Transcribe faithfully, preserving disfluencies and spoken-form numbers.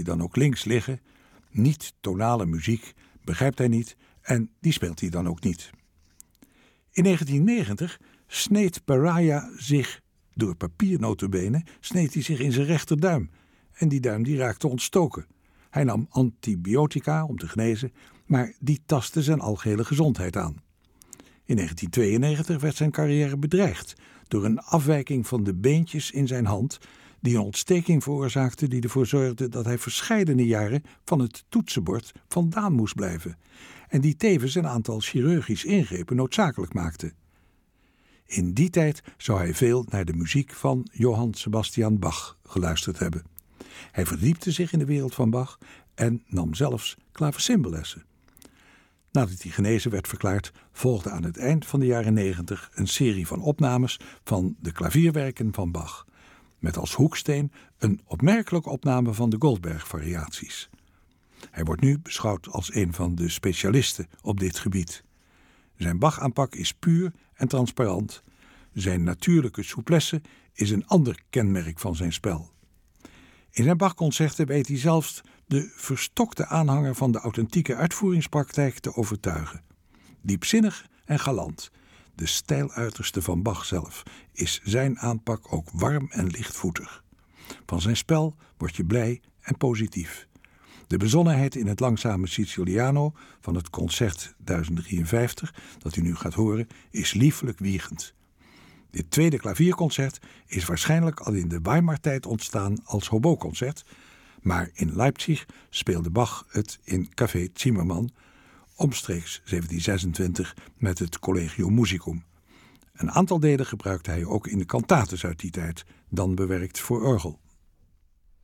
dan ook links liggen. Niet-tonale muziek begrijpt hij niet en die speelt hij dan ook niet. In negentien negentig sneed Pariah zich, door papier nota bene, sneed hij zich in zijn rechterduim. En die duim die raakte ontstoken. Hij nam antibiotica om te genezen, maar die tastte zijn algehele gezondheid aan. In negentien tweeënnegentig werd zijn carrière bedreigd door een afwijking van de beentjes in zijn hand die een ontsteking veroorzaakte die ervoor zorgde dat hij verscheidene jaren van het toetsenbord vandaan moest blijven en die tevens een aantal chirurgische ingrepen noodzakelijk maakte. In die tijd zou hij veel naar de muziek van Johann Sebastian Bach geluisterd hebben. Hij verdiepte zich in de wereld van Bach en nam zelfs klaversymbellessen. Nadat hij genezen werd verklaard, volgde aan het eind van de jaren negentig een serie van opnames van de klavierwerken van Bach, met als hoeksteen een opmerkelijke opname van de Goldberg-variaties. Hij wordt nu beschouwd als een van de specialisten op dit gebied. Zijn Bach-aanpak is puur en transparant. Zijn natuurlijke souplesse is een ander kenmerk van zijn spel. In zijn Bach-concerten weet hij zelfs de verstokte aanhanger van de authentieke uitvoeringspraktijk te overtuigen. Diepzinnig en galant, de stijluiterste van Bach zelf, is zijn aanpak ook warm en lichtvoetig. Van zijn spel word je blij en positief. De bezonnenheid in het langzame Siciliano van het concert duizend drieënvijftig, dat u nu gaat horen, is liefelijk wiegend. Dit tweede klavierconcert is waarschijnlijk al in de Weimar-tijd ontstaan als hoboconcert, maar in Leipzig speelde Bach het in Café Zimmermann, omstreeks zeventien zesentwintig met het Collegium Musicum. Een aantal delen gebruikte hij ook in de cantates uit die tijd, dan bewerkt voor orgel.